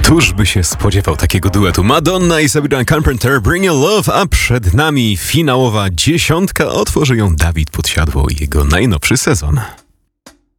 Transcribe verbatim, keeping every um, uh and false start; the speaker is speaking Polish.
Któż by się spodziewał takiego duetu? Madonna i Sabrina Carpenter, Bring Your Love, a przed nami finałowa dziesiątka. Otworzy ją Dawid Podsiadło i jego najnowszy sezon.